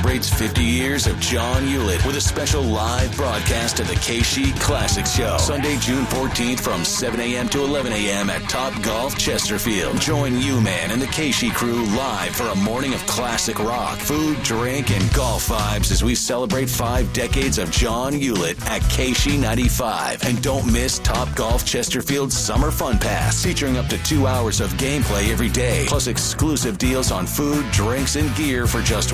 celebrates 50 years of John Hewlett with a special live broadcast of the KC Classic Show. Sunday, June 14th from 7 a.m. to 11 a.m. at Top Golf Chesterfield. Join U-Man and the KC crew live for a morning of classic rock, food, drink, and golf vibes as we celebrate 5 decades of John Hewlett at KC 95. And don't miss Top Golf Chesterfield's Summer Fun Pass, featuring up to 2 hours of gameplay every day, plus exclusive deals on food, drinks, and gear for just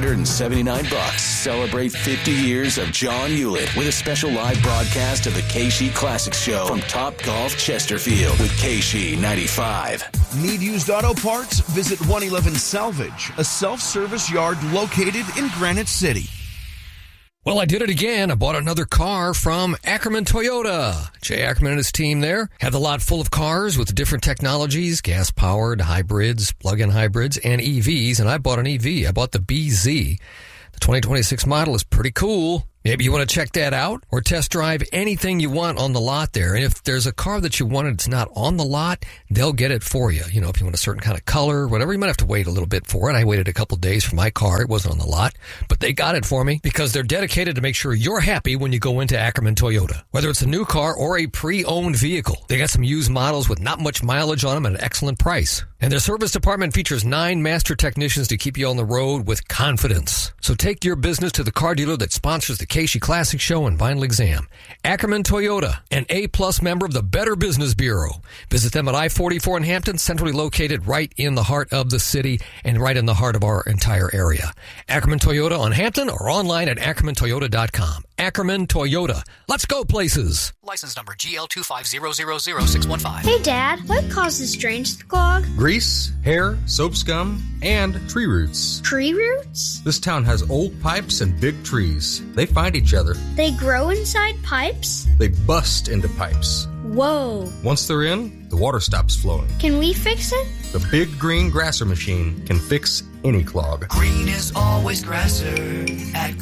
$179. Celebrate 50 years of John Hewlett with a special live broadcast of the KC Classic Show from Top Golf Chesterfield with KC 95. Need used auto parts? Visit 111 Salvage, a self-service yard located in Granite City. Well, I did it again. I bought another car from Ackerman Toyota. Jay Ackerman and his team there have the lot full of cars with different technologies, gas-powered, hybrids, plug-in hybrids, and EVs. And I bought an EV. I bought the BZ. The 2026 model is pretty cool. Maybe you want to check that out or test drive anything you want on the lot there. And if there's a car that you wanted that's not on the lot, they'll get it for you. You know, if you want a certain kind of color, whatever, you might have to wait a little bit for it. I waited a couple days for my car. It wasn't on the lot, but they got it for me because they're dedicated to make sure you're happy when you go into Ackerman Toyota. Whether it's a new car or a pre-owned vehicle, they got some used models with not much mileage on them at an excellent price. And their service department features 9 master technicians to keep you on the road with confidence. So take your business to the car dealer that sponsors the KC Classic Show and Final Exam. Ackerman Toyota, an A-plus member of the Better Business Bureau. Visit them at I-44 in Hampton, centrally located right in the heart of the city and right in the heart of our entire area. Ackerman Toyota on Hampton or online at ackermantoyota.com. Ackerman Toyota. Let's go places. License number GL250000615. Hey, Dad, what causes drains to clog? Grease, hair, soap scum, and tree roots. Tree roots? This town has old pipes and big trees. They find each other. They grow inside pipes? They bust into pipes. Whoa. Once they're in, the water stops flowing. Can we fix it? The Big Green Grasser machine can fix any clog. Green is always Grasser at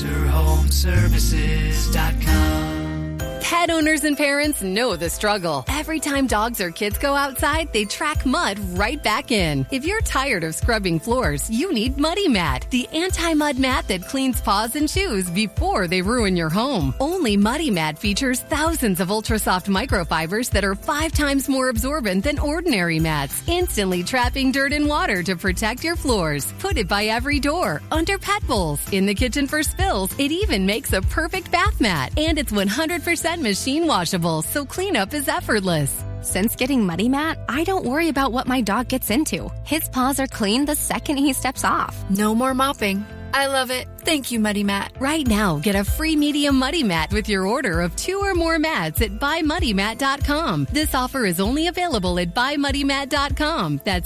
GrasserHomeservices.com. Pet owners and parents know the struggle. Every time dogs or kids go outside, they track mud right back in. If you're tired of scrubbing floors, you need Muddy Mat, the anti-mud mat that cleans paws and shoes before they ruin your home. Only Muddy Mat features thousands of ultra-soft microfibers that are 5 times more absorbent than ordinary mats, instantly trapping dirt and water to protect your floors. Put it by every door, under pet bowls, in the kitchen for spills. It even makes a perfect bath mat. And it's 100% machine washable, so cleanup is effortless. Since getting Muddy Mat, I don't worry about what my dog gets into. His paws are clean the second he steps off. No more mopping. I love it. Thank you, Muddy Mat. Right now, get a free medium Muddy Mat with your order of 2 or more mats at buymuddymat.com. This offer is only available at buymuddymat.com. That's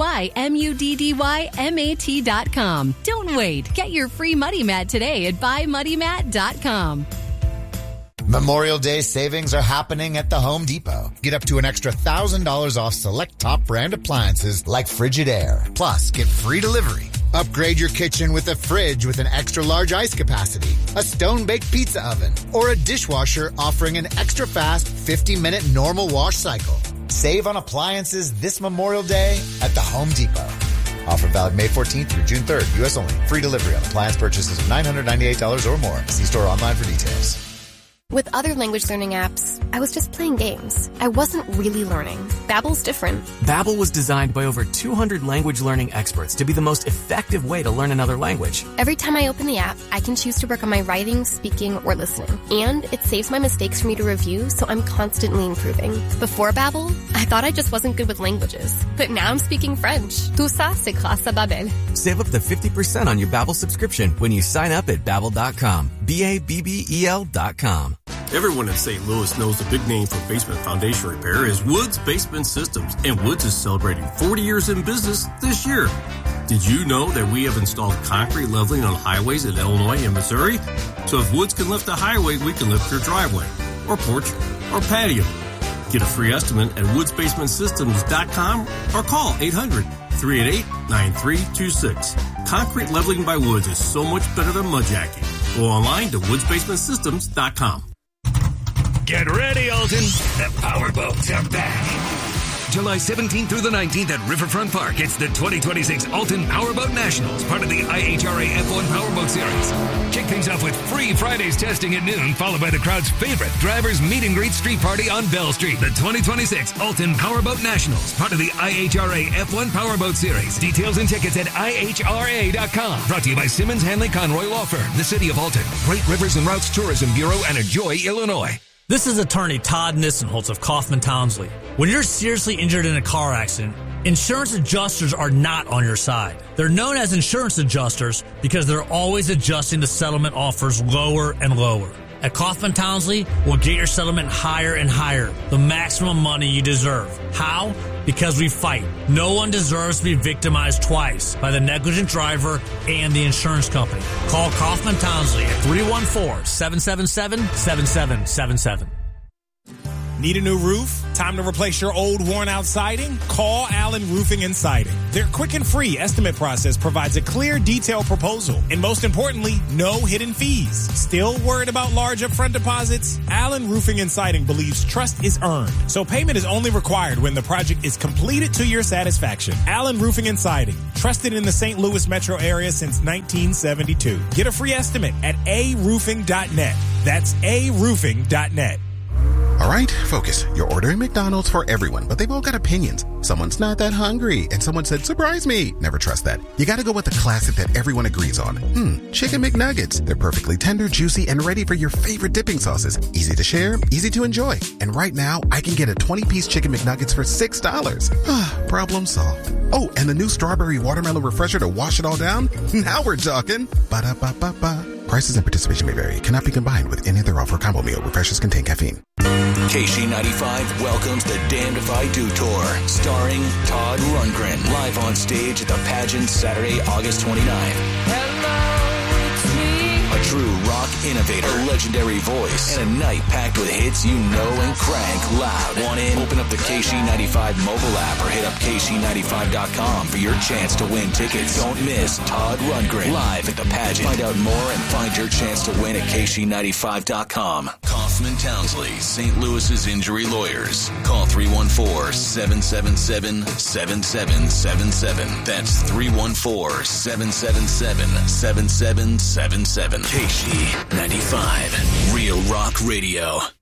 BUYMUDDYMAT.com. Don't wait. Get your free Muddy Mat today at buymuddymat.com. Memorial Day savings are happening at the Home Depot. Get up to an extra $1,000 off select top brand appliances like Frigidaire. Plus, get free delivery. Upgrade your kitchen with a fridge with an extra large ice capacity, a stone-baked pizza oven, or a dishwasher offering an extra fast 50-minute normal wash cycle. Save on appliances this Memorial Day at the Home Depot. Offer valid May 14th through June 3rd. U.S. only. Free delivery on appliance purchases of $998 or more. See store online for details. With other language learning apps, I was just playing games. I wasn't really learning. Babbel's different. Babbel was designed by over 200 language learning experts to be the most effective way to learn another language. Every time I open the app, I can choose to work on my writing, speaking, or listening. And it saves my mistakes for me to review, so I'm constantly improving. Before Babbel, I thought I just wasn't good with languages. But now I'm speaking French. Tout ça, c'est grâce à Babbel. Save up to 50% on your Babbel subscription when you sign up at Babbel.com. BABBEL.com. Everyone in St. Louis knows the big name for basement foundation repair is Woods Basement Systems, and Woods is celebrating 40 years in business this year. Did you know that we have installed concrete leveling on highways in Illinois and Missouri? So if Woods can lift a highway, we can lift your driveway, or porch, or patio. Get a free estimate at woodsbasementsystems.com or call 800-388-9326. Concrete leveling by Woods is so much better than mudjacking. Go online to woodsbasementsystems.com. Get ready, Alton. The powerboats are back. July 17th through the 19th at Riverfront Park. It's the 2026 Alton Powerboat Nationals, part of the IHRA F1 Powerboat Series. Kick things off with free Fridays testing at noon, followed by the crowd's favorite drivers meet and greet street party on Bell Street. The 2026 Alton Powerboat Nationals, part of the IHRA F1 Powerboat Series. Details and tickets at IHRA.com. Brought to you by Simmons Hanley Conroy Law Firm, the City of Alton, Great Rivers and Routes Tourism Bureau, and Enjoy, Illinois. This is attorney Todd Nissenholtz of Kaufman Townsley. When you're seriously injured in a car accident, insurance adjusters are not on your side. They're known as insurance adjusters because they're always adjusting the settlement offers lower and lower. At Kaufman Townsley, we'll get your settlement higher and higher, the maximum money you deserve. How? Because we fight. No one deserves to be victimized twice by the negligent driver and the insurance company. Call Kaufman Townsley at 314-777-7777. Need a new roof? Time to replace your old worn-out siding? Call Allen Roofing and Siding. Their quick and free estimate process provides a clear, detailed proposal, and most importantly, no hidden fees. Still worried about large upfront deposits? Allen Roofing and Siding believes trust is earned, so payment is only required when the project is completed to your satisfaction. Allen Roofing and Siding, trusted in the St. Louis metro area since 1972. Get a free estimate at aroofing.net. That's aroofing.net. All right, focus. You're ordering McDonald's for everyone, but they've all got opinions. Someone's not that hungry, and someone said, surprise me. Never trust that. You gotta go with the classic that everyone agrees on. Chicken McNuggets. They're perfectly tender, juicy, and ready for your favorite dipping sauces. Easy to share, easy to enjoy. And right now, I can get a 20-piece Chicken McNuggets for $6. Problem solved. Oh, and the new strawberry watermelon refresher to wash it all down? Now we're talking. Ba-da-ba-ba-ba. Prices and participation may vary. Cannot be combined with any other offer or combo meal. Refreshers contain caffeine. KC95 welcomes the Damned If I Do Tour, starring Todd Rundgren, live on stage at the pageant Saturday, August 29th. A true rock innovator, a legendary voice, and a night packed with hits you know and crank loud. Want in? Open up the KC95 mobile app or hit up KC95.com for your chance to win tickets. Don't miss Todd Rundgren live at the pageant. Find out more and find your chance to win at KC95.com. Kaufman Townsley, St. Louis's injury lawyers. Call 314-777-7777. That's 314-777-7777. KC95, Real Rock Radio.